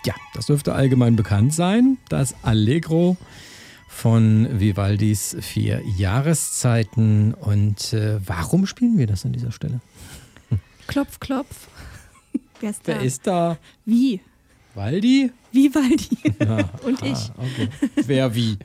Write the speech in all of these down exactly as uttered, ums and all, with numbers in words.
Ja, das dürfte allgemein bekannt sein. Das Allegro von Vivaldis vier Jahreszeiten. Und äh, warum spielen wir das an dieser Stelle? Klopf, klopf. Wer ist da? Wer ist da? Wie? Waldi? Vivaldi. Ja, und ah, ich. Okay. Wer wie?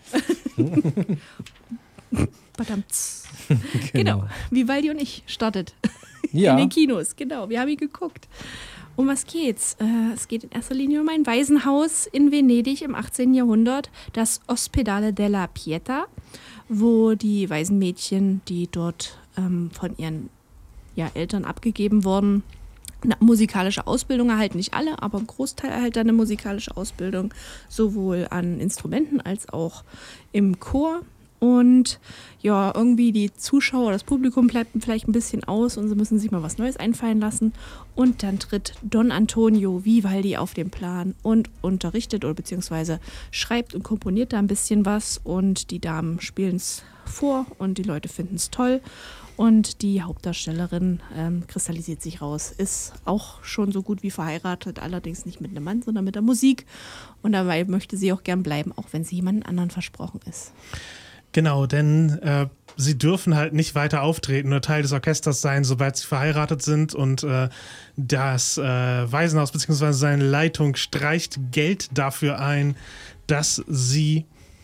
Verdammt. Genau. genau. Vivaldi und ich startet. Ja. In den Kinos, genau. Wir haben ihn geguckt. Um was geht's? Äh, es geht in erster Linie um ein Waisenhaus in Venedig im achtzehnten Jahrhundert, das Ospedale della Pietà, wo die Waisenmädchen, die dort ähm, von ihren ja, Eltern abgegeben wurden, eine musikalische Ausbildung erhalten. Nicht alle, aber ein Großteil erhält dann eine musikalische Ausbildung, sowohl an Instrumenten als auch im Chor. Und ja, irgendwie die Zuschauer, das Publikum bleibt vielleicht ein bisschen aus und sie müssen sich mal was Neues einfallen lassen. Und dann tritt Don Antonio Vivaldi auf den Plan und unterrichtet oder beziehungsweise schreibt und komponiert da ein bisschen was. Und die Damen spielen es vor und die Leute finden es toll. Und die Hauptdarstellerin ähm, kristallisiert sich raus, ist auch schon so gut wie verheiratet, allerdings nicht mit einem Mann, sondern mit der Musik. Und dabei möchte sie auch gern bleiben, auch wenn sie jemand anderen versprochen ist. Genau, denn äh, sie dürfen halt nicht weiter auftreten oder Teil des Orchesters sein, sobald sie verheiratet sind. Und äh, das äh, Waisenhaus bzw. seine Leitung streicht Geld dafür ein, dass sie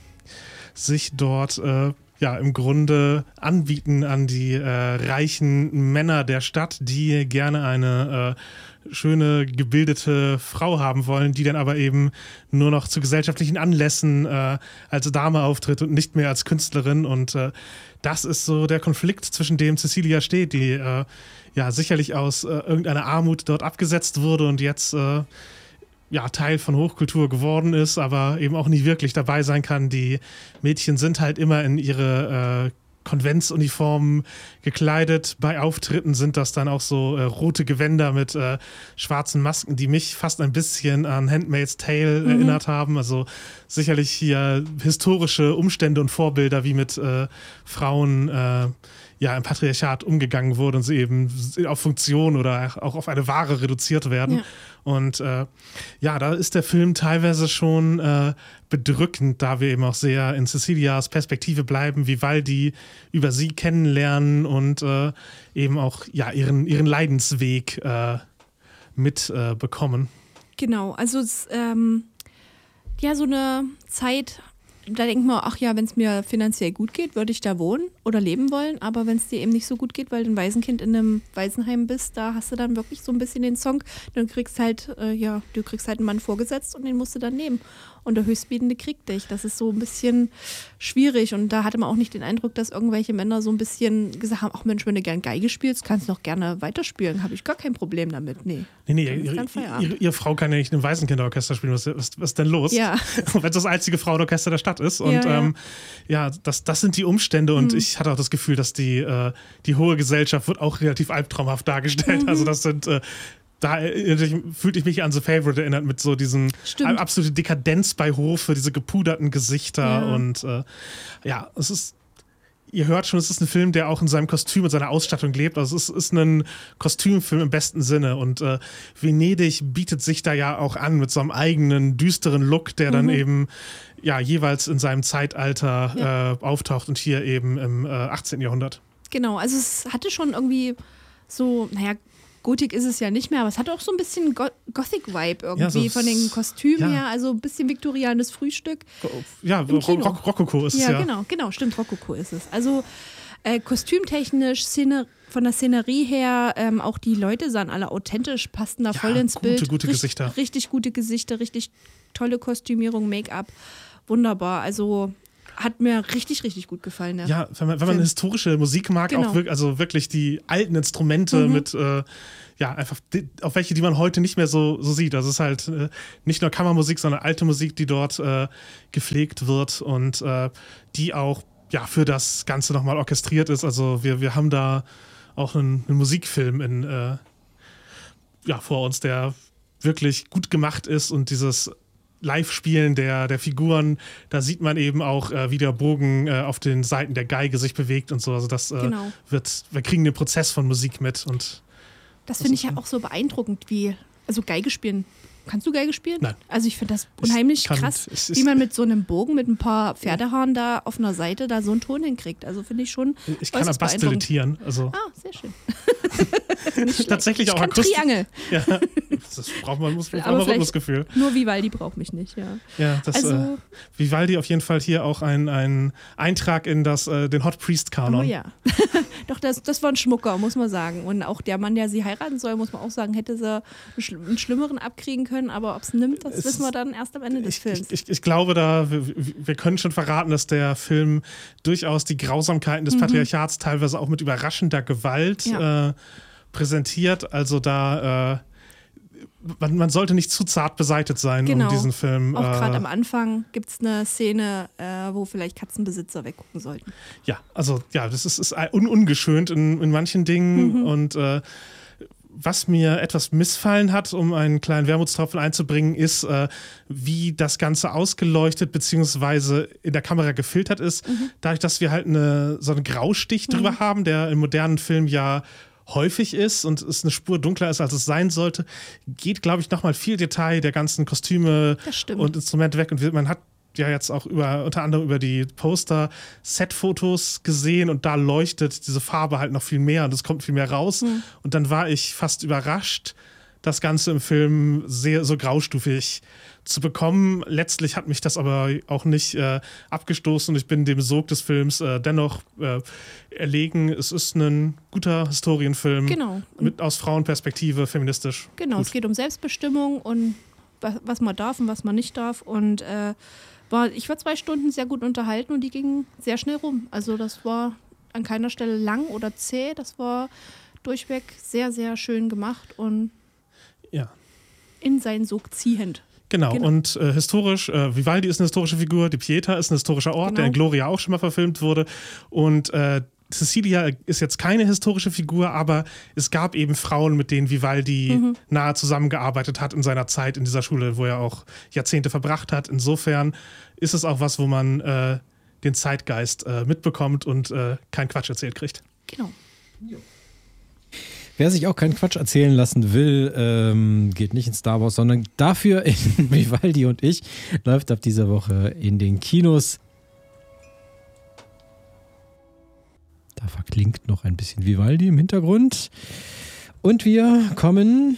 sich dort äh, ja im Grunde anbieten an die äh, reichen Männer der Stadt, die gerne eine äh, schöne, gebildete Frau haben wollen, die dann aber eben nur noch zu gesellschaftlichen Anlässen äh, als Dame auftritt und nicht mehr als Künstlerin. Und äh, das ist so der Konflikt, zwischen dem Cecilia steht, die äh, ja sicherlich aus äh, irgendeiner Armut dort abgesetzt wurde und jetzt äh, ja, Teil von Hochkultur geworden ist, aber eben auch nicht wirklich dabei sein kann. Die Mädchen sind halt immer in ihre äh, Konventsuniformen gekleidet. Bei Auftritten sind das dann auch so äh, rote Gewänder mit äh, schwarzen Masken, die mich fast ein bisschen an Handmaid's Tale mhm. erinnert haben. Also sicherlich hier historische Umstände und Vorbilder, wie mit äh, Frauen äh, ja, im Patriarchat umgegangen wurde und sie eben auf Funktion oder auch auf eine Ware reduziert werden. Ja. Und äh, ja, da ist der Film teilweise schon äh, bedrückend, da wir eben auch sehr in Cecilias Perspektive bleiben, Vivaldi über sie kennenlernen und äh, eben auch ja, ihren, ihren Leidensweg äh, mitbekommen. Äh, genau, also es, ähm, ja, so eine Zeit, da denkt man, ach ja, wenn es mir finanziell gut geht, würde ich da wohnen oder leben wollen. Aber wenn es dir eben nicht so gut geht, weil du ein Waisenkind in einem Waisenheim bist, da hast du dann wirklich so ein bisschen den Song. Du kriegst halt, äh, ja, du kriegst halt einen Mann vorgesetzt und den musst du dann nehmen. Und der Höchstbietende kriegt dich. Das ist so ein bisschen schwierig. Und da hatte man auch nicht den Eindruck, dass irgendwelche Männer so ein bisschen gesagt haben, ach Mensch, wenn du gern Geige spielst, kannst du noch gerne weiterspielen. Habe ich gar kein Problem damit. Nee, nee, nee ihre, ihre, ihre Frau kann ja nicht im Waisenkinderorchester spielen. Was, was, was ist denn los? Ja. Wenn es das einzige Frauenorchester der Stadt ist. Und ja, ja. Ähm, ja das, das sind die Umstände. Und mhm. ich hatte auch das Gefühl, dass die, äh, die hohe Gesellschaft wird auch relativ albtraumhaft dargestellt. Mhm. Also das sind äh, Da fühlte ich mich an The Favourite erinnert mit so diesem Stimmt. absolute Dekadenz bei Hofe, diese gepuderten Gesichter ja. und äh, ja, es ist, ihr hört schon, es ist ein Film, der auch in seinem Kostüm und seiner Ausstattung lebt. Also es ist, ist ein Kostümfilm im besten Sinne und äh, Venedig bietet sich da ja auch an mit so einem eigenen düsteren Look, der dann mhm. eben ja jeweils in seinem Zeitalter ja. äh, auftaucht und hier eben im äh, achtzehnten Jahrhundert. Genau, also es hatte schon irgendwie so, naja, Gotik ist es ja nicht mehr, aber es hat auch so ein bisschen Go- Gothic-Vibe irgendwie ja, so von den Kostümen ja. her, also ein bisschen viktorianes Frühstück. Ja, Rock- Rokoko ist es ja. Ja, genau, genau, stimmt, Rokoko ist es. Also äh, kostümtechnisch, Szene, von der Szenerie her, ähm, auch die Leute sahen alle authentisch, passten da ja, voll ins gute, Bild. Gute Richt, Gesichter. Richtig gute Gesichter, richtig tolle Kostümierung, Make-up, wunderbar, also hat mir richtig, richtig gut gefallen. Der ja, wenn man, wenn man historische Musik mag, genau. auch wirklich, also wirklich die alten Instrumente mhm. mit, äh, ja, einfach die, auf welche, die man heute nicht mehr so, so sieht. Also es ist halt äh, nicht nur Kammermusik, sondern alte Musik, die dort äh, gepflegt wird und äh, die auch ja, für das Ganze nochmal orchestriert ist. Also wir, wir haben da auch einen, einen Musikfilm in, äh, ja, vor uns, der wirklich gut gemacht ist und dieses Live-Spielen der, der Figuren, da sieht man eben auch, äh, wie der Bogen äh, auf den Seiten der Geige sich bewegt und so. Also das äh, genau. wird, wir kriegen den Prozess von Musik mit. Und das finde ich ja auch so beeindruckend, wie also Geige spielen. Kannst du Geige spielen? Nein. Also ich finde das unheimlich kann, krass, es ist, wie man mit so einem Bogen, mit ein paar Pferdehaaren da auf einer Seite da so einen Ton hinkriegt. Also finde ich schon Ich kann äußerst Bass beeindruckend. deletieren. Also Ah, sehr schön. tatsächlich ich auch kann akustisch. Triangel. Ja, das braucht man, muss, braucht Aber man vielleicht Rhythmusgefühl. Nur Vivaldi braucht mich nicht, ja. Ja, das Also- äh, Vivaldi auf jeden Fall hier auch ein, ein Eintrag in das, äh, den Hot Priest Kanon. Oh ja. Doch, das, das war ein Schmucker, muss man sagen. Und auch der Mann, der sie heiraten soll, muss man auch sagen, hätte sie einen, schl einen schlimmeren abkriegen können. Aber ob es nimmt, das Es wissen wir dann erst am Ende des Ich, Films. ich, ich, ich glaube, da wir, wir können schon verraten, dass der Film durchaus die Grausamkeiten des Patriarchats teilweise auch mit überraschender Gewalt Ja. äh, präsentiert. Also da äh, man, man sollte nicht zu zart beseitet sein, Genau. um diesen Film. Auch gerade äh, am Anfang gibt es eine Szene, äh, wo vielleicht Katzenbesitzer weggucken sollten. Ja, also ja, das ist, ist un ungeschönt in, in manchen Dingen Mhm. und äh, was mir etwas missfallen hat, um einen kleinen Wermutstropfen einzubringen, ist, äh, wie das Ganze ausgeleuchtet bzw. in der Kamera gefiltert ist. Mhm. Dadurch, dass wir halt eine, so einen Graustich drüber haben, der im modernen Film ja häufig ist und es eine Spur dunkler ist, als es sein sollte, geht, glaube ich, nochmal viel Detail der ganzen Kostüme Das stimmt. und Instrumente weg. Und wir- man hat ja jetzt auch über, unter anderem über die Poster-Set-Fotos gesehen und da leuchtet diese Farbe halt noch viel mehr und es kommt viel mehr raus. Mhm. Und dann war ich fast überrascht, das Ganze im Film sehr so graustufig zu bekommen. Letztlich hat mich das aber auch nicht äh, abgestoßen und ich bin dem Sog des Films äh, dennoch äh, erlegen. Es ist ein guter Historienfilm Genau. mit, aus Frauenperspektive, feministisch. Genau, Gut. es geht um Selbstbestimmung und was, was man darf und was man nicht darf. Und äh, war, ich war zwei Stunden sehr gut unterhalten und die gingen sehr schnell rum. Also das war an keiner Stelle lang oder zäh. Das war durchweg sehr, sehr schön gemacht und Ja. in seinen Sog ziehend. Genau, Genau. und äh, historisch, äh, Vivaldi ist eine historische Figur, die Pieta ist ein historischer Ort, Genau. der in Gloria auch schon mal verfilmt wurde. Und äh, Cecilia ist jetzt keine historische Figur, aber es gab eben Frauen, mit denen Vivaldi Mhm. nahe zusammengearbeitet hat in seiner Zeit in dieser Schule, wo er auch Jahrzehnte verbracht hat. Insofern ist es auch was, wo man äh, den Zeitgeist äh, mitbekommt und äh, keinen Quatsch erzählt kriegt. Genau. Wer sich auch keinen Quatsch erzählen lassen will, ähm, geht nicht in Star Wars, sondern dafür in Vivaldi und ich läuft ab dieser Woche in den Kinos. Da verklingt noch ein bisschen Vivaldi im Hintergrund. Und wir kommen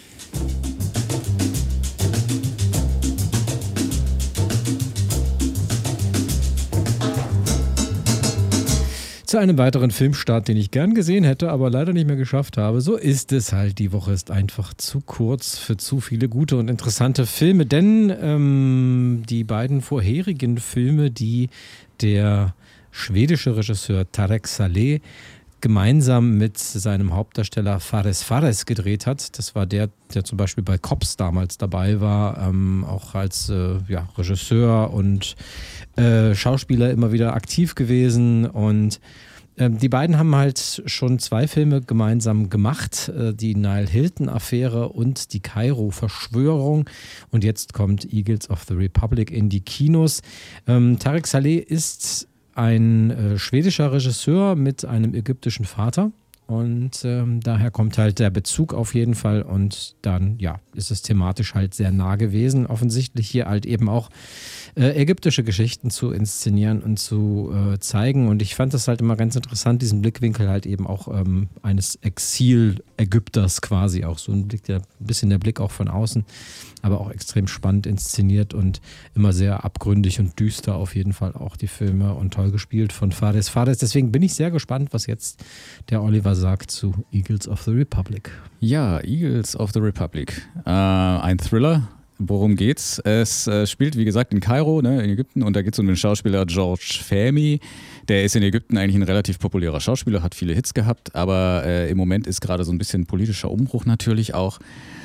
zu einem weiteren Filmstart, den ich gern gesehen hätte, aber leider nicht mehr geschafft habe. So ist es halt. Die Woche ist einfach zu kurz für zu viele gute und interessante Filme, denn ähm, die beiden vorherigen Filme, die der schwedische Regisseur Tarek Saleh gemeinsam mit seinem Hauptdarsteller Fares Fares gedreht hat. Das war der, der zum Beispiel bei Cops damals dabei war, ähm, auch als äh, ja, Regisseur und äh, Schauspieler immer wieder aktiv gewesen. Und ähm, die beiden haben halt schon zwei Filme gemeinsam gemacht, äh, die Niall Hilton-Affäre und die Kairo-Verschwörung. Und jetzt kommt Eagles of the Republic in die Kinos. Ähm, Tarek Saleh ist ein äh, schwedischer Regisseur mit einem ägyptischen Vater und ähm, daher kommt halt der Bezug auf jeden Fall und dann, ja, ist es thematisch halt sehr nah gewesen, offensichtlich hier halt eben auch äh, ägyptische Geschichten zu inszenieren und zu äh, zeigen und ich fand das halt immer ganz interessant, diesen Blickwinkel halt eben auch ähm, eines Exil-Ägypters quasi auch, so ein, Blick, der, ein bisschen der Blick auch von außen, aber auch extrem spannend inszeniert und immer sehr abgründig und düster auf jeden Fall auch die Filme und toll gespielt von Fares Fares. Deswegen bin ich sehr gespannt, was jetzt der Oliver sagt zu Eagles of the Republic. Ja, Eagles of the Republic. Äh, ein Thriller. Worum geht's? Es äh, spielt, wie gesagt, in Kairo, ne, in Ägypten, und da geht es um den Schauspieler George Fahmy. Der ist in Ägypten eigentlich ein relativ populärer Schauspieler, hat viele Hits gehabt, aber äh, im Moment ist gerade so ein bisschen politischer Umbruch natürlich auch.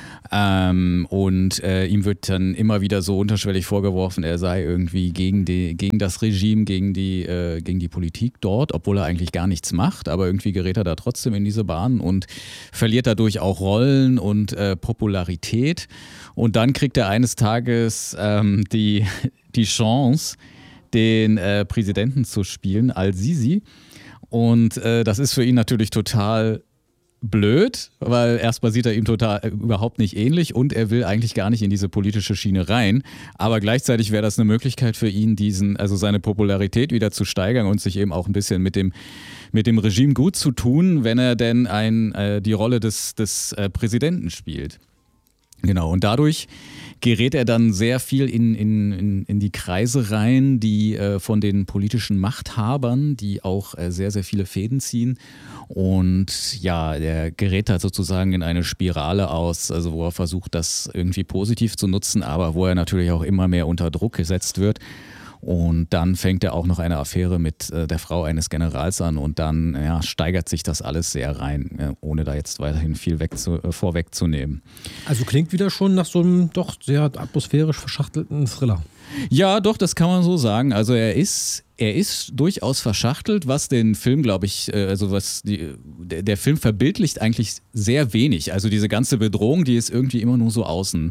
Ähm, und äh, ihm wird dann immer wieder so unterschwellig vorgeworfen, er sei irgendwie gegen, die, gegen das Regime, gegen die, äh, gegen die Politik dort, obwohl er eigentlich gar nichts macht, aber irgendwie gerät er da trotzdem in diese Bahn und verliert dadurch auch Rollen und äh, Popularität. Und dann kriegt er eines Tages ähm, die, die Chance, den äh, Präsidenten zu spielen, Al-Sisi. Und äh, das ist für ihn natürlich total blöd, weil erstmal sieht er ihm total äh, überhaupt nicht ähnlich und er will eigentlich gar nicht in diese politische Schiene rein. Aber gleichzeitig wäre das eine Möglichkeit für ihn, diesen, also seine Popularität wieder zu steigern und sich eben auch ein bisschen mit dem, mit dem Regime gut zu tun, wenn er denn ein, äh, die Rolle des, des äh, Präsidenten spielt. Genau, und dadurch gerät er dann sehr viel in, in, in, in die Kreise rein, die äh, von den politischen Machthabern, die auch äh, sehr, sehr viele Fäden ziehen. Und ja, er gerät da sozusagen in eine Spirale aus, also wo er versucht, das irgendwie positiv zu nutzen, aber wo er natürlich auch immer mehr unter Druck gesetzt wird. Und dann fängt er auch noch eine Affäre mit äh, der Frau eines Generals an und dann ja, steigert sich das alles sehr rein, äh, ohne da jetzt weiterhin viel wegzu, äh, vorwegzunehmen. Also klingt wieder schon nach so einem doch sehr atmosphärisch verschachtelten Thriller. Ja, doch, das kann man so sagen. Also er ist, er ist durchaus verschachtelt, was den Film, glaube ich, äh, also was die, der, der Film verbildlicht eigentlich sehr wenig. Also diese ganze Bedrohung, die ist irgendwie immer nur so außen.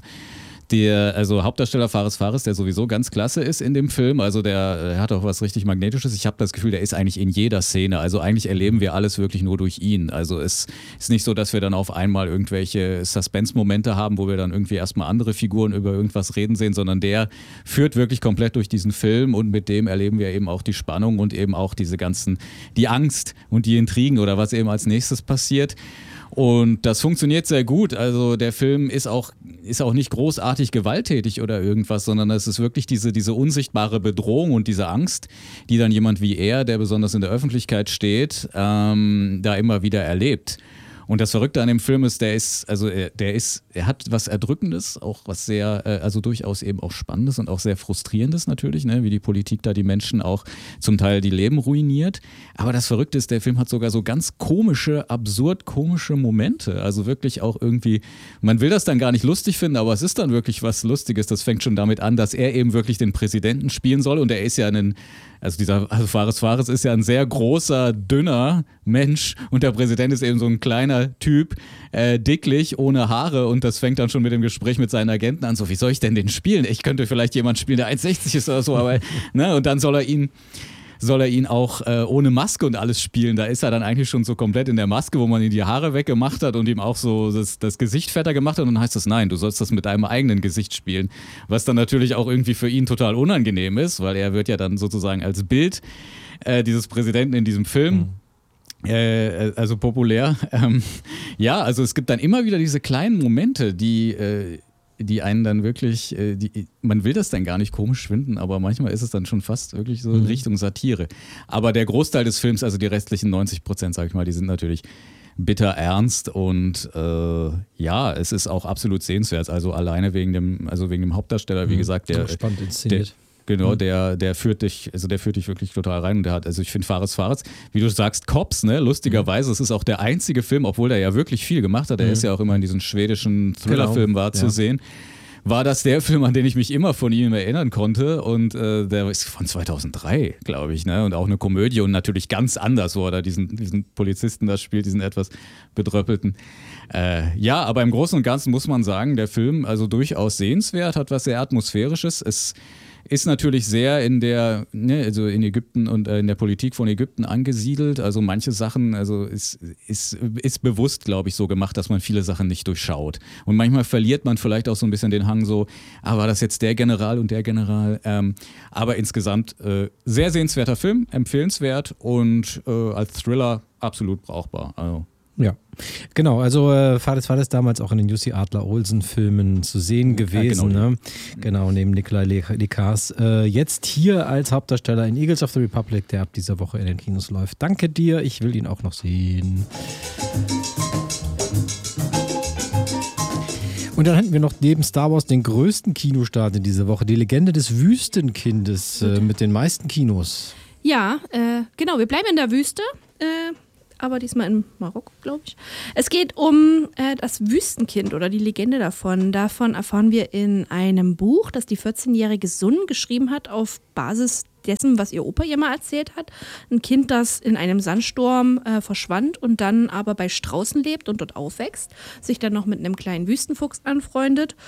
Der, also Hauptdarsteller Fares Fares, der sowieso ganz klasse ist in dem Film, also der, der hat auch was richtig Magnetisches. Ich habe das Gefühl, der ist eigentlich in jeder Szene. Also eigentlich erleben wir alles wirklich nur durch ihn. Also es ist nicht so, dass wir dann auf einmal irgendwelche Suspense-Momente haben, wo wir dann irgendwie erstmal andere Figuren über irgendwas reden sehen, sondern der führt wirklich komplett durch diesen Film und mit dem erleben wir eben auch die Spannung und eben auch diese ganzen, die Angst und die Intrigen oder was eben als nächstes passiert. Und das funktioniert sehr gut. Also der Film ist auch, ist auch nicht großartig gewalttätig oder irgendwas, sondern es ist wirklich diese, diese unsichtbare Bedrohung und diese Angst, die dann jemand wie er, der besonders in der Öffentlichkeit steht, ähm, da immer wieder erlebt. Und das Verrückte an dem Film ist, der ist, also er, der ist, er hat was Erdrückendes, auch was sehr, äh, also durchaus eben auch Spannendes und auch sehr Frustrierendes natürlich, ne, wie die Politik da die Menschen auch zum Teil die Leben ruiniert. Aber das Verrückte ist, der Film hat sogar so ganz komische, absurd komische Momente. Also wirklich auch irgendwie, man will das dann gar nicht lustig finden, aber es ist dann wirklich was Lustiges. Das fängt schon damit an, dass er eben wirklich den Präsidenten spielen soll und er ist ja ein, also dieser also Fares Fares ist ja ein sehr großer, dünner Mensch und der Präsident ist eben so ein kleiner Typ, äh, dicklich, ohne Haare und das fängt dann schon mit dem Gespräch mit seinen Agenten an, so wie soll ich denn den spielen? Ich könnte vielleicht jemanden spielen, der eins sechzig ist oder so, aber ne, und dann soll er ihn soll er ihn auch äh, ohne Maske und alles spielen. Da ist er dann eigentlich schon so komplett in der Maske, wo man ihm die Haare weggemacht hat und ihm auch so das, das Gesicht fetter gemacht hat und dann heißt es, nein, du sollst das mit deinem eigenen Gesicht spielen. Was dann natürlich auch irgendwie für ihn total unangenehm ist, weil er wird ja dann sozusagen als Bild äh, dieses Präsidenten in diesem Film mhm. Äh, also populär. Ähm, ja, also es gibt dann immer wieder diese kleinen Momente, die, äh, die einen dann wirklich, äh, die, man will das dann gar nicht komisch finden, aber manchmal ist es dann schon fast wirklich so in Richtung Satire. Aber der Großteil des Films, also die restlichen neunzig Prozent, sag ich mal, die sind natürlich bitter ernst und äh, ja, es ist auch absolut sehenswert. Also alleine wegen dem, also wegen dem Hauptdarsteller, wie mhm. gesagt, der, spannend inszeniert. Der, Genau, der, der führt dich, also der führt dich wirklich total rein und der hat, also ich finde Fares Fares, wie du sagst, Cops, ne, lustigerweise, es ist auch der einzige Film, obwohl der ja wirklich viel gemacht hat, der mhm. ist ja auch immer in diesen schwedischen Thriller-Filmen war zu ja. sehen, war das der Film, an den ich mich immer von ihm erinnern konnte und äh, der ist von zweitausenddrei, glaube ich, ne, und auch eine Komödie und natürlich ganz anders, wo er da diesen, diesen Polizisten da spielt, diesen etwas bedröppelten. Äh, ja, aber im Großen und Ganzen muss man sagen, der Film, also durchaus sehenswert, hat was sehr Atmosphärisches, es ist natürlich sehr in der, ne, also in Ägypten und äh, in der Politik von Ägypten angesiedelt. Also manche Sachen, also ist, ist, ist bewusst, glaube ich, so gemacht, dass man viele Sachen nicht durchschaut. Und manchmal verliert man vielleicht auch so ein bisschen den Hang so, ah, war das jetzt der General und der General? Ähm, aber insgesamt äh, sehr sehenswerter Film, empfehlenswert und äh, als Thriller absolut brauchbar. Also ja, genau. Also äh, Fares Fares damals auch in den Jussi Adler-Olsen-Filmen zu sehen gewesen. Ja, genau, ne? Genau, neben Nikolai Lekars. Äh, jetzt hier als Hauptdarsteller in Eagles of the Republic, der ab dieser Woche in den Kinos läuft. Danke dir, ich will ihn auch noch sehen. Und dann hatten wir noch neben Star Wars den größten Kinostart in dieser Woche, die Legende des Wüstenkindes äh, mit den meisten Kinos. Ja, äh, genau, wir bleiben in der Wüste. Äh, aber diesmal in Marokko, glaube ich. Es geht um äh, das Wüstenkind oder die Legende davon. Davon erfahren wir in einem Buch, das die vierzehnjährige Sun geschrieben hat, auf Basis dessen, was ihr Opa ihr mal erzählt hat. Ein Kind, das in einem Sandsturm äh, verschwand und dann aber bei Straußen lebt und dort aufwächst, sich dann noch mit einem kleinen Wüstenfuchs anfreundet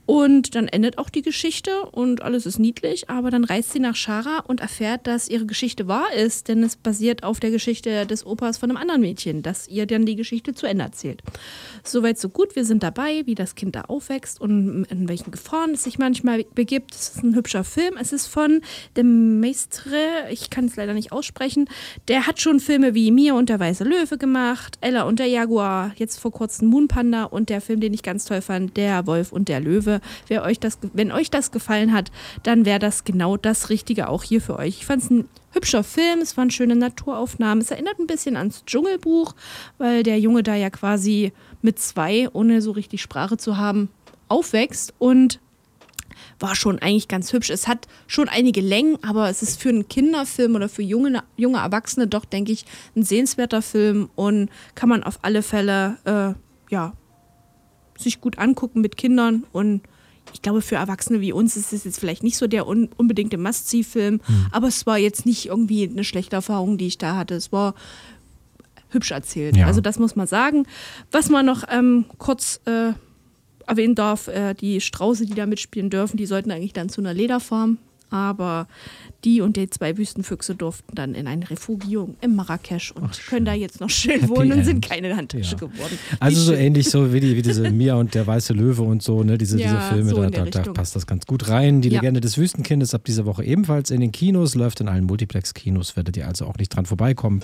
Und dann endet auch die Geschichte und alles ist niedlich, aber dann reist sie nach Shara und erfährt, dass ihre Geschichte wahr ist, denn es basiert auf der Geschichte des Opas von einem anderen Mädchen, das ihr dann die Geschichte zu Ende erzählt. Soweit so gut, wir sind dabei, wie das Kind da aufwächst und in welchen Gefahren es sich manchmal begibt. Es ist ein hübscher Film, es ist von dem Maistre, ich kann es leider nicht aussprechen, der hat schon Filme wie Mia und der weiße Löwe gemacht, Ella und der Jaguar, jetzt vor kurzem Moon Panda und der Film, den ich ganz toll fand, Der Wolf und der Löwe. Wer euch das, wenn euch das gefallen hat, dann wäre das genau das Richtige auch hier für euch. Ich fand es ein hübscher Film, es waren schöne Naturaufnahmen. Es erinnert ein bisschen ans Dschungelbuch, weil der Junge da ja quasi mit zwei, ohne so richtig Sprache zu haben, aufwächst und war schon eigentlich ganz hübsch. Es hat schon einige Längen, aber es ist für einen Kinderfilm oder für junge, junge Erwachsene doch, denke ich, ein sehenswerter Film und kann man auf alle Fälle, äh, ja, sich gut angucken mit Kindern und ich glaube, für Erwachsene wie uns ist es jetzt vielleicht nicht so der un- unbedingte Must-See-Film, mhm. aber es war jetzt nicht irgendwie eine schlechte Erfahrung, die ich da hatte. Es war hübsch erzählt. Ja. Also das muss man sagen. Was man noch ähm, kurz äh, erwähnen darf, äh, die Strauße, die da mitspielen dürfen, die sollten eigentlich dann zu einer Lederfarm, aber die und die zwei Wüstenfüchse durften dann in ein Refugium in Marrakesch und Ach, können da jetzt noch schön Happy wohnen und End. Sind keine Handtasche ja. geworden. Also wie so schön. Ähnlich so wie, die, wie diese Mia und der weiße Löwe und so, ne, diese, ja, diese Filme, so da, da, da passt das ganz gut rein. Die ja. Legende des Wüstenkindes ab dieser Woche ebenfalls in den Kinos, läuft in allen Multiplex-Kinos, werdet ihr also auch nicht dran vorbeikommen.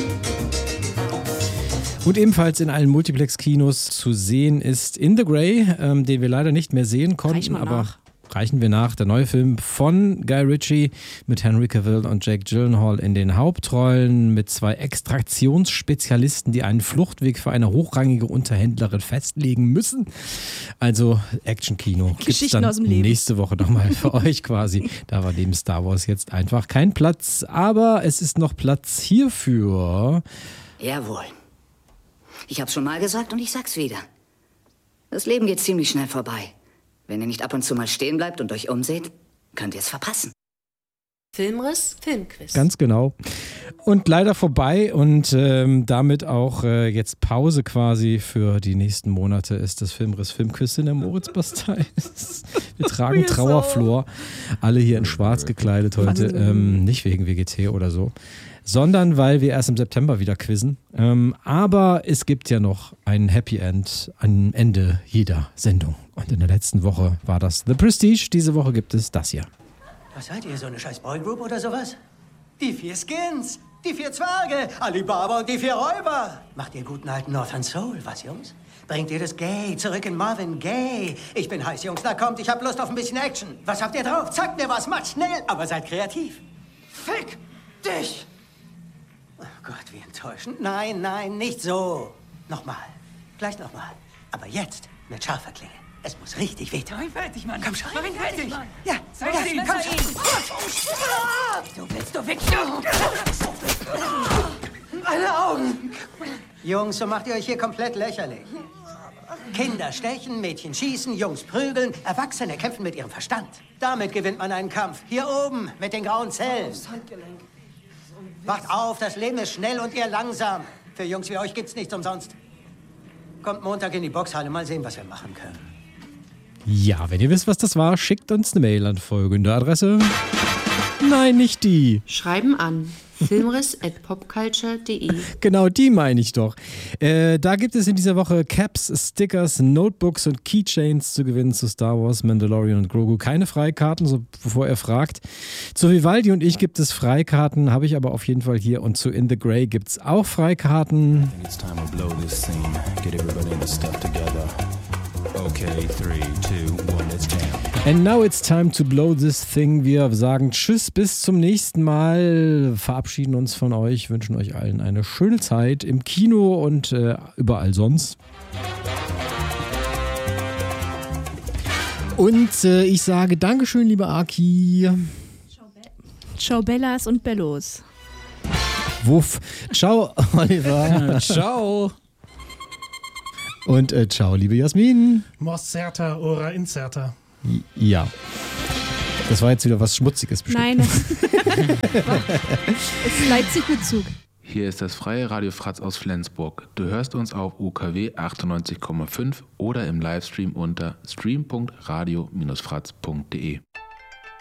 Und ebenfalls in allen Multiplex-Kinos zu sehen ist In the Grey, ähm, den wir leider nicht mehr sehen konnten, aber nach. reichen wir nach. Der neue Film von Guy Ritchie mit Henry Cavill und Jake Gyllenhaal in den Hauptrollen mit zwei Extraktionsspezialisten, die einen Fluchtweg für eine hochrangige Unterhändlerin festlegen müssen. Also Action-Kino gibt's dann aus dem Leben. Nächste Woche nochmal für euch quasi. Da war neben Star Wars jetzt einfach kein Platz, aber es ist noch Platz hierfür. Jawohl. Ich hab's schon mal gesagt und ich sag's wieder. Das Leben geht ziemlich schnell vorbei. Wenn ihr nicht ab und zu mal stehen bleibt und euch umseht, könnt ihr es verpassen. Filmriss, Filmquiz. Ganz genau. Und leider vorbei und ähm, damit auch äh, jetzt Pause quasi für die nächsten Monate ist das Filmriss Filmquiz in der Moritzbastei. Wir tragen Trauerflor, alle hier in schwarz gekleidet heute, ähm, nicht wegen W G T oder so, sondern weil wir erst im September wieder quizzen. Ähm, aber es gibt ja noch ein Happy End am Ende jeder Sendung. Und in der letzten Woche war das The Prestige. Diese Woche gibt es das hier. Was seid ihr, so eine scheiß Boygroup oder sowas? Die vier Skins, die vier Zwerge, Alibaba und die vier Räuber. Macht ihr guten alten Northern Soul, was, Jungs? Bringt ihr das Gay zurück in Marvin Gaye? Ich bin heiß, Jungs, na kommt, ich hab Lust auf ein bisschen Action. Was habt ihr drauf? Zeigt mir was, macht schnell, aber seid kreativ. Fick dich! Oh Gott, wie enttäuschend. Nein, nein, nicht so. Nochmal. Gleich nochmal. Aber jetzt mit scharfer Klinge. Es muss richtig wehtun. Mach ihn fertig, Mann. Komm schon. Mach ihn fertig, Mann. Ja, Sei ja, ihn, komm sei schon. ihn. Du willst, du Wichser. Meine Augen. Jungs, so macht ihr euch hier komplett lächerlich. Kinder stechen, Mädchen schießen, Jungs prügeln, Erwachsene kämpfen mit ihrem Verstand. Damit gewinnt man einen Kampf. Hier oben, mit den grauen Zellen. Wacht auf, das Leben ist schnell und ihr langsam. Für Jungs wie euch gibt's nichts umsonst. Kommt Montag in die Boxhalle, mal sehen, was wir machen können. Ja, wenn ihr wisst, was das war, schickt uns eine Mail an folgende Adresse. Nein, nicht die. Schreiben an filmriss at popculture punkt de. Genau, die meine ich doch. Äh, da gibt es in dieser Woche Caps, Stickers, Notebooks und Keychains zu gewinnen zu Star Wars, Mandalorian und Grogu. Keine Freikarten, so bevor ihr fragt. Zu Vivaldi und ich gibt es Freikarten, habe ich aber auf jeden Fall hier. Und zu In the Grey gibt es auch Freikarten. It's time to blow this scene. Get everybody in the stuff together. Okay, three, two, one, it's jam. And now it's time to blow this thing. Wir sagen Tschüss, bis zum nächsten Mal. Verabschieden uns von euch, wünschen euch allen eine schöne Zeit im Kino und äh, überall sonst. Und äh, ich sage Dankeschön, liebe Aki. Ciao Bellas und Bellos. Wuff. Ciao, Oliver. Ciao. Und äh, ciao, liebe Jasmin. Mos certa ora incerta. Ja. Das war jetzt wieder was Schmutziges bestimmt. Nein. Es ist Leipzig-Bezug. Hier ist das freie Radio Fratz aus Flensburg. Du hörst uns auf U K W achtundneunzig Komma fünf oder im Livestream unter stream punkt radio Bindestrich fratz punkt de.